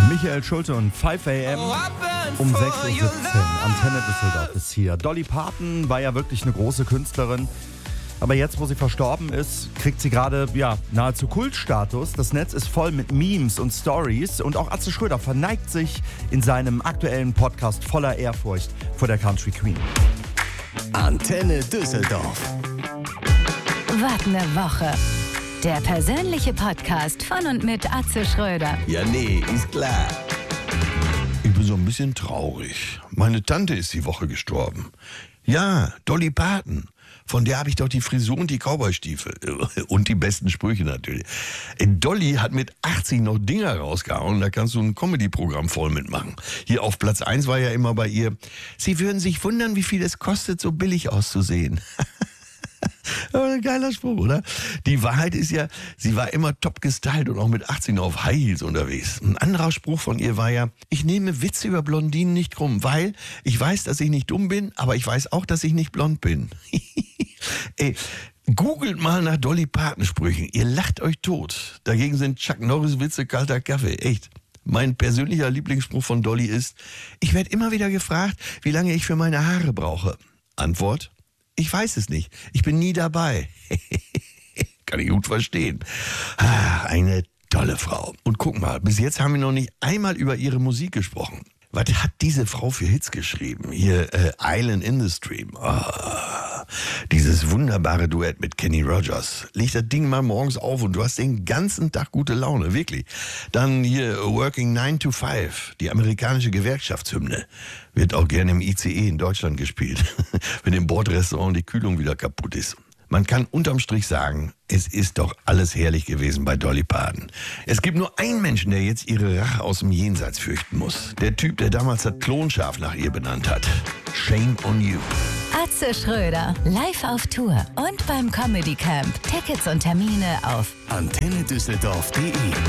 Michael Schulte und 5 AM um 6.17 Uhr. Antenne Düsseldorf ist hier. Dolly Parton war ja wirklich eine große Künstlerin. Aber jetzt, wo sie verstorben ist, kriegt sie gerade nahezu Kultstatus. Das Netz ist voll mit Memes und Stories. Und auch Atze Schröder verneigt sich in seinem aktuellen Podcast voller Ehrfurcht vor der Country Queen. Antenne Düsseldorf. Was ne Woche. Der persönliche Podcast von und mit Atze Schröder. Ja, nee, ist klar. Ich bin so ein bisschen traurig. Meine Tante ist die Woche gestorben. Ja, Dolly Parton. Von der habe ich doch die Frisur und die Cowboystiefel. Und die besten Sprüche natürlich. Dolly hat mit 80 noch Dinger rausgehauen. Da kannst du ein Comedy-Programm voll mitmachen. Hier auf Platz 1 war ja immer bei ihr: Sie würden sich wundern, wie viel es kostet, so billig auszusehen. Aber ein geiler Spruch, oder? Die Wahrheit ist ja, sie war immer top gestylt und auch mit 18 auf High Heels unterwegs. Ein anderer Spruch von ihr war ja: Ich nehme Witze über Blondinen nicht krumm, weil ich weiß, dass ich nicht dumm bin, aber ich weiß auch, dass ich nicht blond bin. Ey, googelt mal nach Dolly Parton Sprüchen. Ihr lacht euch tot. Dagegen sind Chuck Norris Witze kalter Kaffee. Echt. Mein persönlicher Lieblingsspruch von Dolly ist: Ich werde immer wieder gefragt, wie lange ich für meine Haare brauche. Antwort: Ich weiß es nicht. Ich bin nie dabei. Kann ich gut verstehen. Eine tolle Frau. Und guck mal, bis jetzt haben wir noch nicht einmal über ihre Musik gesprochen. Was hat diese Frau für Hits geschrieben? Hier, Island in the Stream. Dieses wunderbare Duett mit Kenny Rogers. Leg das Ding mal morgens auf und du hast den ganzen Tag gute Laune, wirklich. Dann hier Working 9 to 5, die amerikanische Gewerkschaftshymne. Wird auch gerne im ICE in Deutschland gespielt, wenn im Bordrestaurant die Kühlung wieder kaputt ist. Man kann unterm Strich sagen, es ist doch alles herrlich gewesen bei Dolly Parton. Es gibt nur einen Menschen, der jetzt ihre Rache aus dem Jenseits fürchten muss. Der Typ, der damals das Klonschaf nach ihr benannt hat. Shame on you. Atze Schröder, live auf Tour und beim Comedy Camp. Tickets und Termine auf AntenneDüsseldorf.de